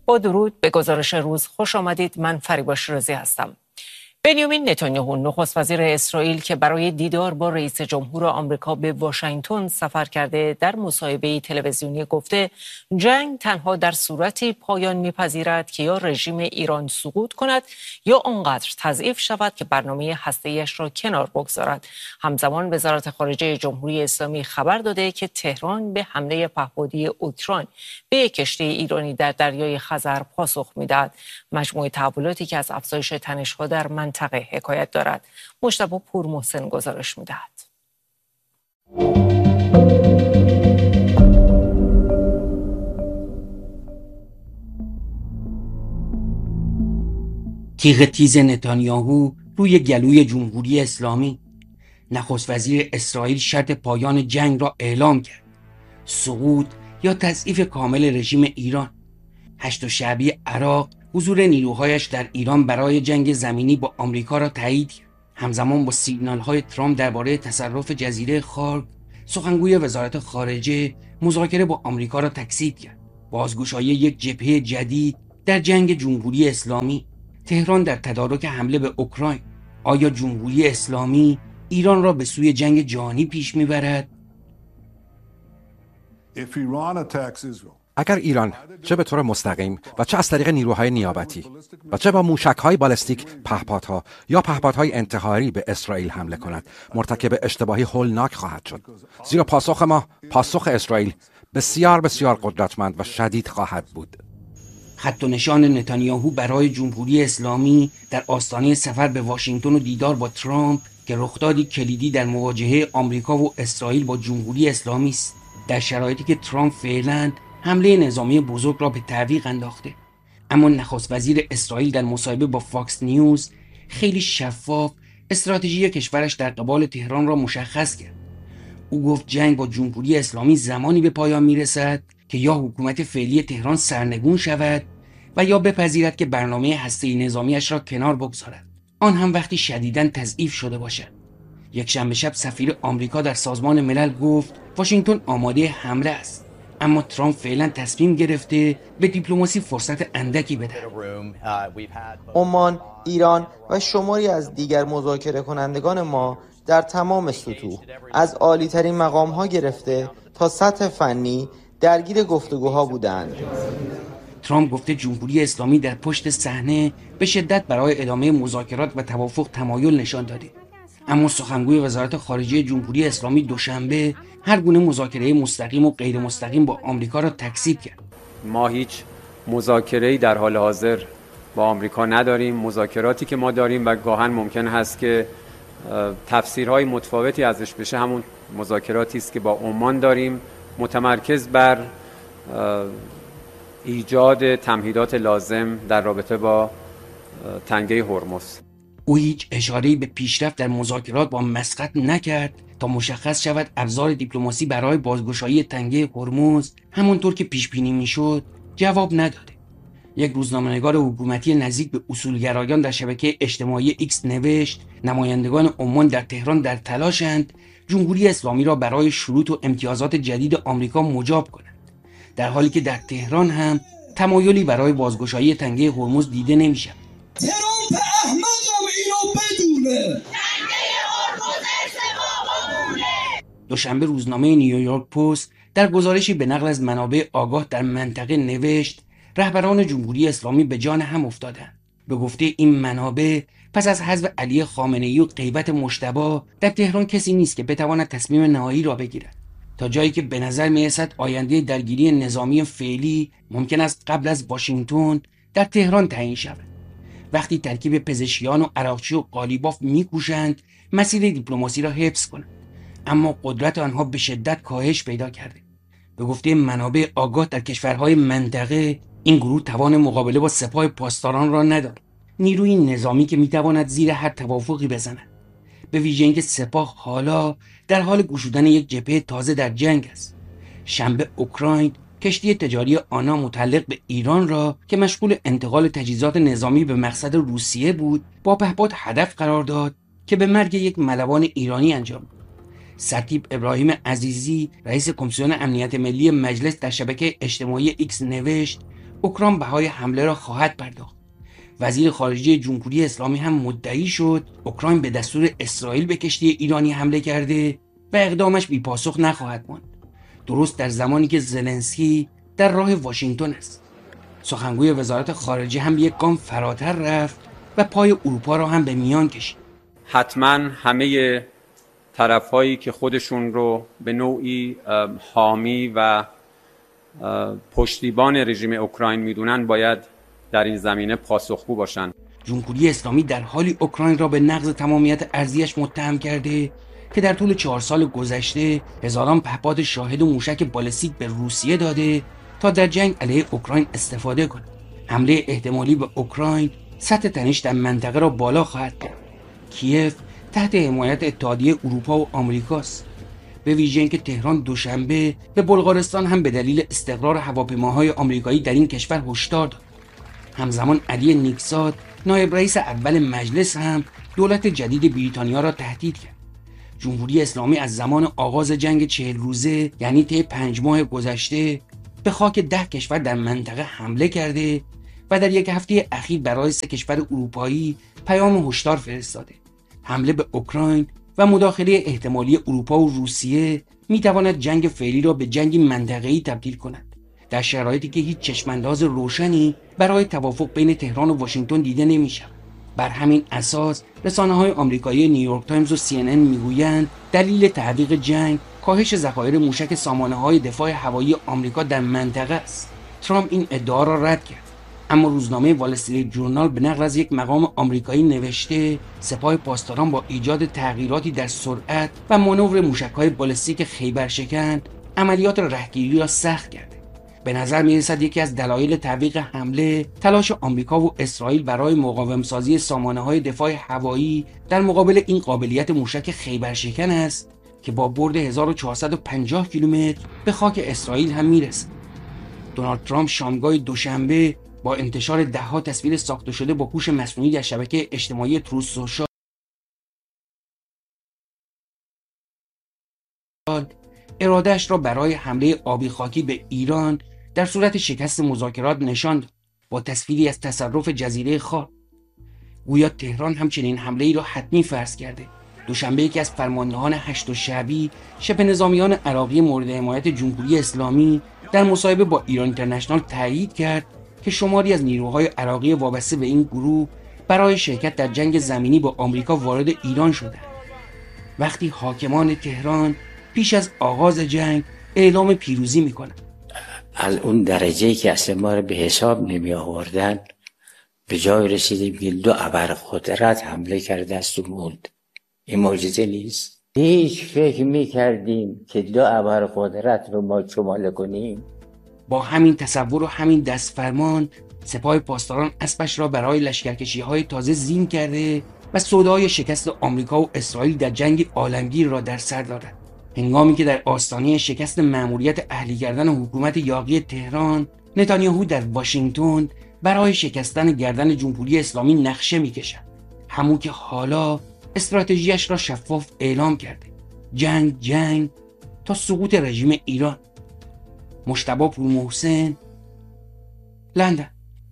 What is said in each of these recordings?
با درود به گزارش روز خوش آمدید. من فریبا شیرازی هستم. بنیامین نتانیاهو نخست وزیر اسرائیل که برای دیدار با رئیس جمهور آمریکا به واشنگتن سفر کرده در مصاحبه تلویزیونی گفته جنگ تنها در صورتی پایان می‌پذیرد که یا رژیم ایران سقوط کند یا آنقدر تضعیف شود که برنامه هسته‌ایش را کنار بگذارد. همزمان وزارت خارجه جمهوری اسلامی خبر داده که تهران به حمله پهپادی اوکراین به یک کشتی ایرانی در دریای خزر پاسخ می‌دهد. مجموعه تحولاتی که از افزایش تنش‌ها در منطقه حکایت دارد. مجتبی پورمحسن گزارش می‌دهد. تیغ تیز نتانیاهو روی گلوی جمهوری اسلامی. نخست وزیر اسرائیل شرط پایان جنگ را اعلام کرد. سقوط یا تضعیف کامل رژیم ایران. هشت شعبی عراق حضور نیروهایش در ایران برای جنگ زمینی با آمریکا را تایید کرد. همزمان با سیگنال‌های ترامپ درباره تصرف جزیره خارگ، سخنگوی وزارت خارجه مذاکره با آمریکا را تکذیب کرد. بازگشایی یک جبهه جدید در جنگ جمهوری اسلامی. تهران در تدارک حمله به اوکراین. آیا جمهوری اسلامی ایران را به سوی جنگ جهانی پیش می‌برد؟ اگر ایران چه به طور مستقیم و چه از طریق نیروهای نیابتی و چه با موشک‌های بالستیک، پهپادها یا پهپادهای انتحاری به اسرائیل حمله کند، مرتکب اشتباهی هولناک خواهد شد. زیرا پاسخ ما، پاسخ اسرائیل، بسیار بسیار قدرتمند و شدید خواهد بود. خط و نشان نتانیاهو برای جمهوری اسلامی در آستانه سفر به واشنگتن و دیدار با ترامپ که رخدادی کلیدی در مواجهه آمریکا و اسرائیل با جمهوری اسلامی است، در شرایطی که ترامپ فعلاً حمله نظامی بزرگ را به تعویق انداخته. اما نخست وزیر اسرائیل در مصاحبه با فاکس نیوز خیلی شفاف استراتژی کشورش در قبال تهران را مشخص کرد. او گفت جنگ با جمهوری اسلامی زمانی به پایان میرسد که یا حکومت فعلی تهران سرنگون شود و یا بپذیرد که برنامه هسته‌ای نظامیش را کنار بگذارد، آن هم وقتی شدیداً تضعیف شده باشد. یک شنبه شب سفیر آمریکا در سازمان ملل گفت واشنگتن آماده حمله است، اما ترامپ فعلا تصمیم گرفته به دیپلماسی فرصت اندکی بده. عمان، ایران و شماری از دیگر مذاکره کنندگان ما در تمام سطوح از عالی ترین مقام ها گرفته تا سطح فنی درگیر گفتگوها بودند. ترامپ گفته جمهوری اسلامی در پشت صحنه به شدت برای ادامه مذاکرات و توافق تمایل نشان داده. اما سخنگوی وزارت خارجه جمهوری اسلامی دوشنبه هر گونه مذاکره مستقیم و غیر مستقیم با آمریکا را تکذیب کرد. ما هیچ مذاکره‌ای در حال حاضر با آمریکا نداریم. مذاکراتی که ما داریم و گاهن ممکن هست که تفسیرهای متفاوتی ازش بشه همون مذاکراتی است که با عمان داریم، متمرکز بر ایجاد تمهیدات لازم در رابطه با تنگه هرمز. او هیچ اشاره‌ای به پیشرفت در مذاکرات با مسقط نکرد تا مشخص شود ابزار دیپلماسی برای بازگشایی تنگه هرمز همونطور که پیش بینی میشد جواب نداده. یک روزنامه‌نگار حکومتی نزدیک به اصولگرایان در شبکه اجتماعی ایکس نوشت نمایندگان عمان در تهران در تلاشند جمهوری اسلامی را برای شروط و امتیازات جدید آمریکا مجاب کنند، در حالی که در تهران هم تمایلی برای بازگشایی تنگه هرمز دیده نمی‌شود. ترامپ احمقم اینو بدونه. دوشنبه روزنامه نیویورک پست در گزارشی به نقل از منابع آگاه در منطقه نوشت رهبران جمهوری اسلامی به جان هم افتادند. به گفته این منابع پس از حذف علی خامنه‌ای و غیبت مجتبی در تهران کسی نیست که بتواند تصمیم نهایی را بگیرد، تا جایی که به نظر می‌رسد آینده درگیری نظامی فعلی ممکن است قبل از واشنگتن در تهران تعیین شود. وقتی ترکیب پزشکیان و عراقچی و قالیباف می‌کوشند مسیر دیپلماسی را حفظ کنند، اما قدرت آنها به شدت کاهش پیدا کرده. به گفته منابع آگاه در کشورهای منطقه این گروه توان مقابله با سپاه پاسداران را ندارد، نیروی نظامی که میتواند زیر هر توافقی بزند، به ویژه اینکه سپاه حالا در حال گشودن یک جبهه تازه در جنگ است. شنبه اوکراین کشتی تجاری آنا متعلق به ایران را که مشغول انتقال تجهیزات نظامی به مقصد روسیه بود با پهپاد هدف قرار داد که به مرگ یک ملوان ایرانی انجام داد. سرتیپ ابراهیم عزیزی رئیس کمیسیون امنیت ملی مجلس در شبکه اجتماعی ایکس نوشت اوکراین بهای حمله را خواهد پرداخت. وزیر خارجه جمهوری اسلامی هم مدعی شد اوکراین به دستور اسرائیل به کشتی ایرانی حمله کرده و اقدامش بی پاسخ نخواهد ماند. درست در زمانی که زلنسکی در راه واشنگتن است. سخنگوی وزارت خارجه هم یک گام فراتر رفت و پای اروپا را هم به میان کشید. حتما همه طرفایی که خودشون رو به نوعی حامی و پشتیبان رژیم اوکراین میدونن باید در این زمینه پاسخگو باشن. جمهوری اسلامی در حالی اوکراین را به نقض تمامیت ارضیش متهم کرده که در طول 4 سال گذشته هزاران پهپاد شاهد و موشک بالستیک به روسیه داده تا در جنگ علیه اوکراین استفاده کند. حمله احتمالی به اوکراین سطح تنش در منطقه را بالا خواهد کرد. کیف تحت حمایت اتحادیه اروپا و آمریکاست. به ویژه اینکه تهران دوشنبه به بلغارستان هم به دلیل استقرار هواپیماهای آمریکایی در این کشور هشدار داد. همزمان علی نیکزاد نایب رئیس اول مجلس هم دولت جدید بریتانیا را تهدید کرد. جمهوری اسلامی از زمان آغاز جنگ 40 روزه یعنی طی 5 ماه گذشته به خاک 10 کشور در منطقه حمله کرده و در یک هفته اخیر برای 3 کشور اروپایی پیام هشدار فرستاده. حمله به اوکراین و مداخله احتمالی اروپا و روسیه میتواند جنگ فعلی را به جنگی منطقه‌ای تبدیل کند، در شرایطی که هیچ چشمانداز روشنی برای توافق بین تهران و واشنگتن دیده نمی‌شود. بر همین اساس رسانه‌های آمریکایی نیویورک تایمز و CNN میگویند دلیل تعویق جنگ کاهش ذخایر موشک سامانه‌های دفاع هوایی آمریکا در منطقه است. ترامپ این ادعا را رد کرد، اما روزنامه وال استریت جورنال به نقل از یک مقام آمریکایی نوشته سپاه پاسداران با ایجاد تغییراتی در سرعت و مانور موشک‌های بالستیک خیبرشکن عملیات رهگیری را سخت کرده. به نظر می‌رسد یکی از دلایل تعویق حمله تلاش آمریکا و اسرائیل برای مقاوم‌سازی سامانه‌های دفاع هوایی در مقابل این قابلیت موشک خیبرشکن است که با برد 1450 کیلومتر به خاک اسرائیل هم میرسد. دونالد ترامپ شامگاه دوشنبه با انتشار ده‌ها تصویر ساخته شده با هوش مصنوعی در شبکه اجتماعی تروث سوشال اراده‌اش را برای حمله آبی خاکی به ایران در صورت شکست مذاکرات نشان داد، با تصویری از تصرف جزیره خاک. گویا تهران همچنین حمله‌ای را حتمی فرض کرده. دوشنبه یکی از فرماندهان هشت شعبی شبه نظامیان عراقی مورد حمایت جمهوری اسلامی در مصاحبه با ایران اینترنشنال تایید کرد که شماری از نیروهای عراقی وابسته به این گروه برای شرکت در جنگ زمینی با آمریکا وارد ایران شدند. وقتی حاکمان تهران پیش از آغاز جنگ اعلام پیروزی میکنند، از اون درجه‌ای که اصلا ما رو به حساب نمی آوردن به جای رسیدیم که 2 ابرقدرت حمله کرده است و موند. این معجزه نیست؟ هیچ فکر میکردیم که 2 ابرقدرت رو ما شمال کنیم؟ با همین تصور و همین دستفرمان سپاه پاسداران اسبش را برای لشکرکشی‌های تازه زین کرده و سودای شکست آمریکا و اسرائیل در جنگ عالمگیر را در سر دارد. هنگامی که در آستانه شکست مأموریت اهلی کردن حکومت یاغی تهران، نتانیاهو در واشنگتن برای شکستن گردن جمهوری اسلامی نقشه می‌کشد. همون که حالا استراتژیش را شفاف اعلام کرده. جنگ تا سقوط رژیم ایران. مجتبی پورمحسن، لندن.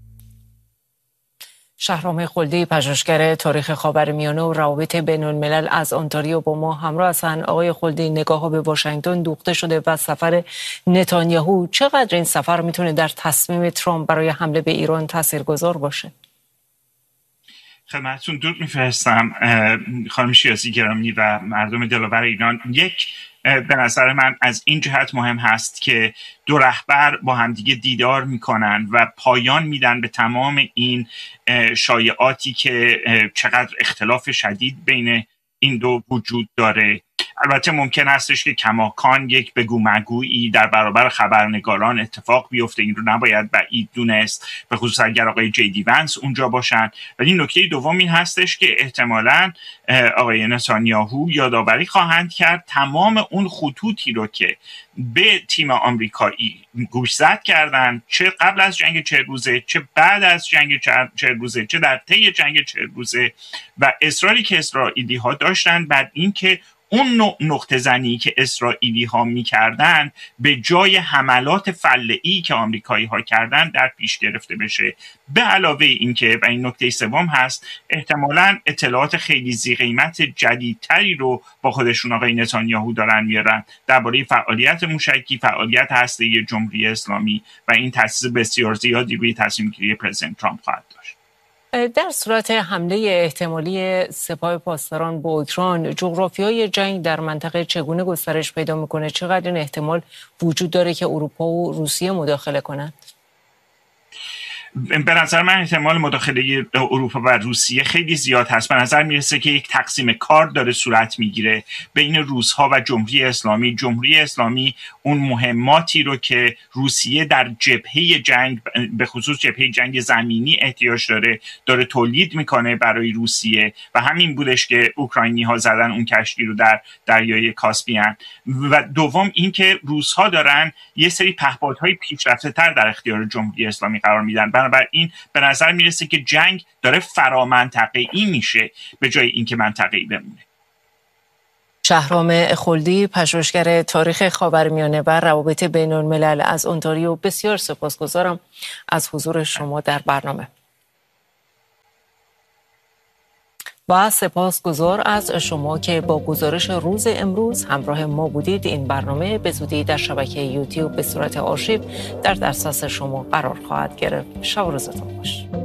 شهرام خلدی، پژوهشگر تاریخ خاورمیانه و روابط بین‌الملل از انتاریو با ما همراه هستند. آقای خلدی، نگاه‌ها به واشنگتن دوخته شده و سفر نتانیاهو چقدر این سفر میتونه در تصمیم ترامپ برای حمله به ایران تاثیرگذار باشه؟ خدمتتون درود میفرستم خانم شیازی گرامی و مردم دلاور ایران. یک، به نظر من از این جهت مهم هست که 2 رهبر با همدیگه دیدار میکنن و پایان میدن به تمام این شایعاتی که چقدر اختلاف شدید بین این دو وجود داره. البته ممکن هستش که کماکان یک بگو مگویی در برابر خبرنگاران اتفاق بیفته، این رو نباید بعید دونست، به خصوص اگر آقای جی ونس اونجا باشن. ولی نکته دوم این هستش که احتمالاً آقای نتانیاهو یادآوری خواهند کرد تمام اون خطوطی رو که به تیم آمریکایی گوشزد کردن، چه قبل از جنگ 40 روزه، چه بعد از جنگ 40 روزه، چه در طی جنگ 40 روزه، و اصراری که اسرائیلی ها داشتن بعد اینکه اون نوع نقطه زنی که اسرائیلی ها میکردن به جای حملات فله‌ای که آمریکایی ها کردن در پیش گرفته بشه. به علاوه اینکه و این نکته سوم هست، احتمالاً اطلاعات خیلی ذی قیمت جدیدتری رو با خودشون آقای نتانیاهو دارن میارن درباره فعالیت موشکی، فعالیت هسته‌ای جمهوری اسلامی و این تاثیر بسیار زیادی روی تصمیم گیری پرزیدنت ترامپ خواهد داشت. در صورت حمله احتمالی سپاه پاسداران به اوکراین، جغرافیای جنگ در منطقه چگونه گسترش پیدا میکنه؟ چقدر این احتمال وجود داره که اروپا و روسیه مداخله کنند؟ به نظر من احتمال مداخله اروپا و روسیه خیلی زیاد هست. به نظر میرسه که یک تقسیم کار داره صورت میگیره بین روس‌ها و جمهوری اسلامی. جمهوری اسلامی اون مهماتی رو که روسیه در جبهه جنگ، به خصوص جبهه جنگ زمینی احتیاج داره تولید میکنه برای روسیه و همین بودش که اوکراینی‌ها زدن اون کشتی رو در دریای کاسپیان. و دوم اینکه روس‌ها دارن یه سری پهپادهای پیشرفته‌تر در اختیار جمهوری اسلامی قرار میدن. بنابراین به نظر میرسه که جنگ داره فرامنطقه‌ای میشه به جای اینکه منطقه‌ای بمونه. شهرام خلدی، پژوهشگر تاریخ خاورمیانه و روابط بین الملل از اونتاریو، بسیار سپاسگزارم از حضور شما در برنامه. و سپاسگزار از شما که با گزارش روز امروز همراه ما بودید. این برنامه به زودی در شبکه یوتیوب به صورت آرشیو در دسترس شما قرار خواهد گرفت. شب و روزتون خوش.